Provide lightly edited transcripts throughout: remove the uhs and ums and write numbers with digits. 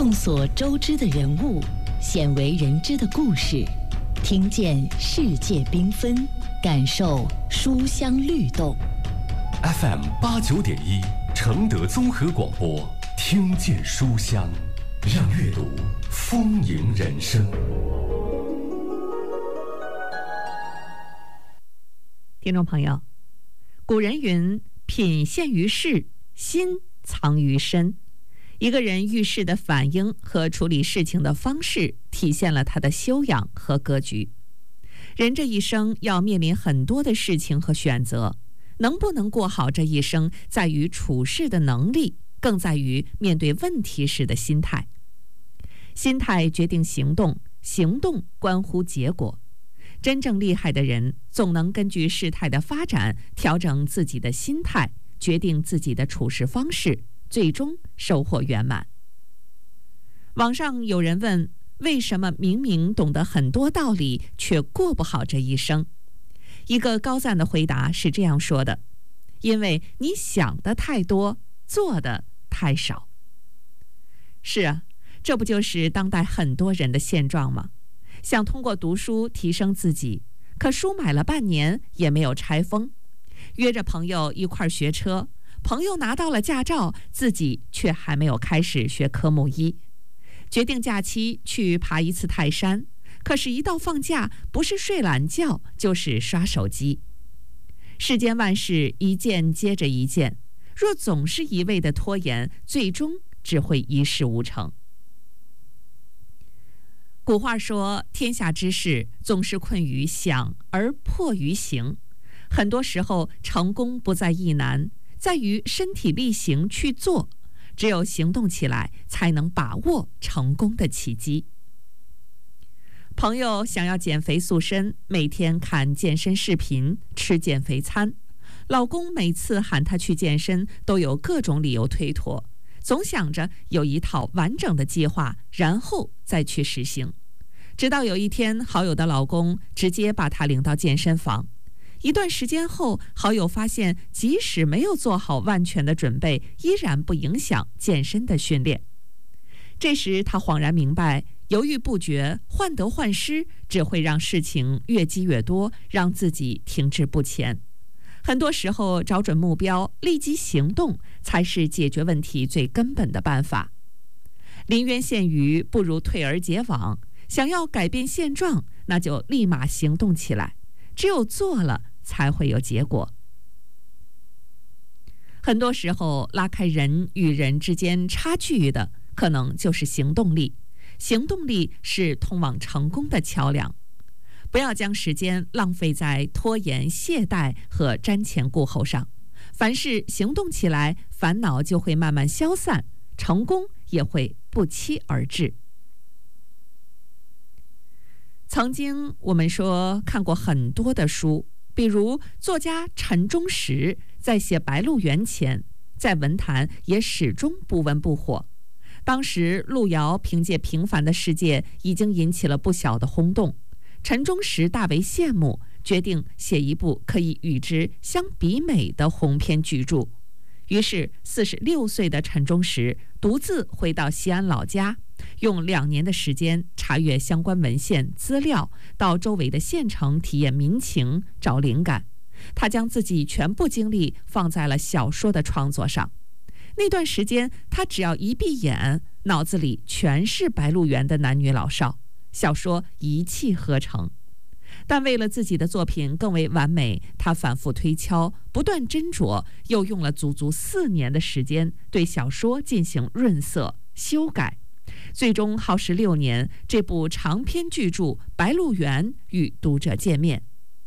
众所周知的人物，鲜为人知的故事，听见世界缤纷，感受书香律动。 FM 89.1承德综合广播，听见书香，让阅读丰盈人生。 听众朋友，古人云：品现于事，心藏于身。一个人遇事的反应和处理事情的方式，体现了他的修养和格局。人这一生要面临很多的事情和选择，能不能过好这一生，在于处事的能力，更在于面对问题时的心态。心态决定行动，行动关乎结果。真正厉害的人，总能根据事态的发展，调整自己的心态，决定自己的处事方式，最终收获圆满。网上有人问，为什么明明懂得很多道理，却过不好这一生？一个高赞的回答是这样说的：因为你想的太多，做的太少。是啊，这不就是当代很多人的现状吗？想通过读书提升自己，可书买了半年也没有拆封；约着朋友一块学车，朋友拿到了驾照，自己却还没有开始学科目一；决定假期去爬一次泰山，可是一到放假，不是睡懒觉，就是刷手机。世间万事一件接着一件，若总是一味的拖延，最终只会一事无成。古话说，天下之事总是困于想而迫于行。很多时候，成功不在易难，在于身体力行去做。只有行动起来，才能把握成功的契机。朋友想要减肥塑身，每天看健身视频，吃减肥餐。老公每次喊她去健身，都有各种理由推脱，总想着有一套完整的计划，然后再去实行。直到有一天，好友的老公直接把她领到健身房。一段时间后，好友发现，即使没有做好万全的准备，依然不影响健身的训练。这时他恍然明白，犹豫不决、患得患失，只会让事情越积越多，让自己停滞不前。很多时候，找准目标，立即行动，才是解决问题最根本的办法。临渊羡鱼，不如退而结网。想要改变现状，那就立马行动起来。只有做了，才会有结果。很多时候，拉开人与人之间差距的，可能就是行动力。行动力是通往成功的桥梁。不要将时间浪费在拖延、懈怠和瞻前顾后上。凡事行动起来，烦恼就会慢慢消散，成功也会不期而至。曾经我们说看过很多的书，比如作家陈忠实在写《白鹿原》前，在文坛也始终不温不火。当时路遥凭借《平凡的世界》已经引起了不小的轰动，陈忠实大为羡慕，决定写一部可以与之相比美的鸿篇巨著。于是46岁的陈忠实独自回到西安老家，用2年的时间查阅相关文献资料，到周围的县城体验民情，找灵感。他将自己全部精力放在了小说的创作上。那段时间，他只要一闭眼，脑子里全是《白鹿原》的男女老少，小说一气呵成。但为了自己的作品更为完美，他反复推敲，不断斟酌，又用了足足4年的时间对小说进行润色修改。最终耗时6年，这部长篇巨著《白鹿原》与读者见面。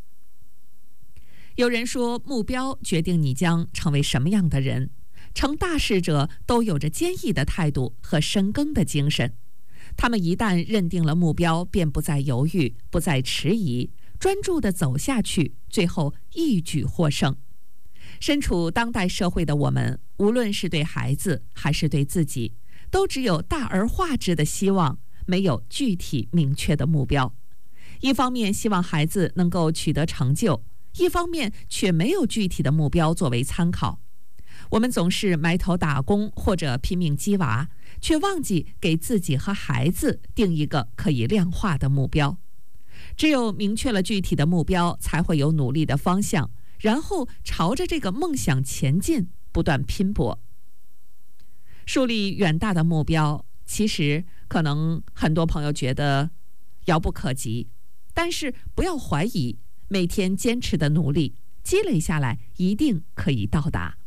有人说，目标决定你将成为什么样的人。成大事者都有着坚毅的态度和深耕的精神。他们一旦认定了目标，便不再犹豫，不再迟疑，专注地走下去，最后一举获胜。身处当代社会的我们，无论是对孩子还是对自己，都只有大而化之的希望，没有具体明确的目标。一方面希望孩子能够取得成就，一方面却没有具体的目标作为参考。 我们总是埋头打工或者拼命鸡娃，却忘记给自己和孩子定一个可以量化的目标。只有明确了具体的目标，才会有努力的方向，然后朝着这个梦想前进，不断拼搏。树立远大的目标，其实可能很多朋友觉得遥不可及，但是不要怀疑，每天坚持的努力积累下来，一定可以到达。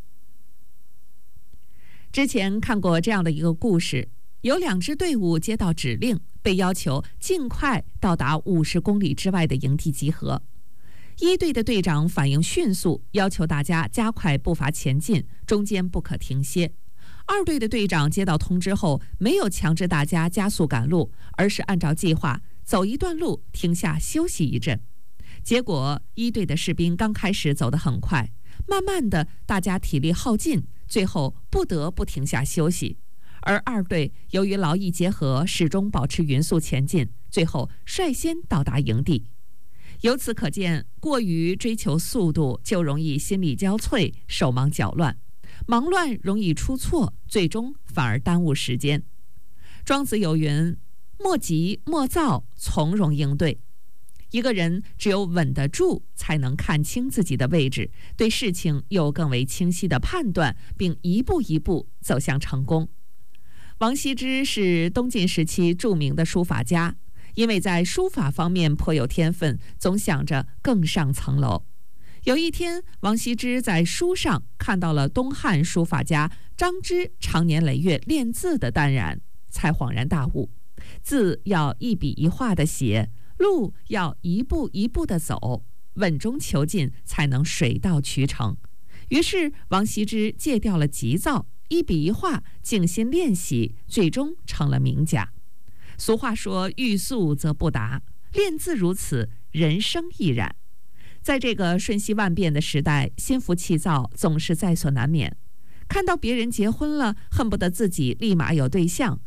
之前看过这样的一个故事，有2支队伍接到指令，被要求尽快到达50公里之外的营地集合。1队的队长反应迅速，要求大家加快步伐前进，中间不可停歇。2队的队长接到通知后，没有强制大家加速赶路，而是按照计划走一段路，停下休息一阵。结果1队的士兵刚开始走得很快，慢慢的大家体力耗尽，最后不得不停下休息。而2队由于劳逸结合，始终保持匀速前进，最后率先到达营地。由此可见，过于追求速度，就容易心力交瘁，手忙脚乱。忙乱容易出错，最终反而耽误时间。庄子有云：莫急莫躁，从容应对。一个人只有稳得住，才能看清自己的位置，对事情有更为清晰的判断，并一步一步走向成功。王羲之是东晋时期著名的书法家，因为在书法方面颇有天分，总想着更上层楼。有一天，王羲之在书上看到了东汉书法家张芝常年累月练字的淡然，才恍然大悟：字要一笔一画的写，路要一步一步的走，稳中求进，才能水到渠成。于是王羲之戒掉了急躁，一笔一画静心练习，最终成了名家。俗话说：欲速则不达，练字如此，人生亦然。在这个瞬息万变的时代，心浮气躁总是在所难免。看到别人结婚了，恨不得自己立马有对象，